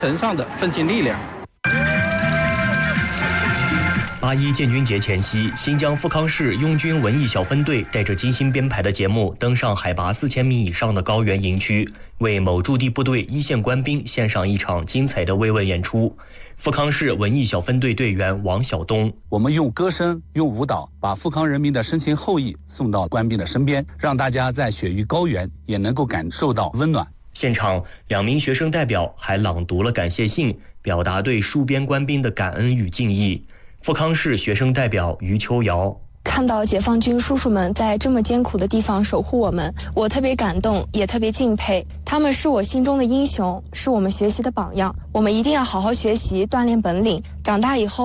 城上的奋进力量。 8·1建军节前夕，新疆富康市拥军文艺小分队带着精心编排的节目登上海拔4000米以上的高原营区，为某驻地部队一线官兵献上一场精彩的慰问演出。富康市文艺小分队队员王晓东： 我们用歌声、用舞蹈，把富康人民的深情厚谊送到官兵的身边，让大家在雪域高原也能够感受到温暖。 现场2名学生代表还朗读了感谢信，表达对戍边官兵的感恩与敬意。富康市学生代表于秋瑶： 看到解放军叔叔们在这么艰苦的地方守护我们，我特别感动，也特别敬佩。他们是我心中的英雄，是我们学习的榜样。我们一定要好好学习，锻炼本领，长大以后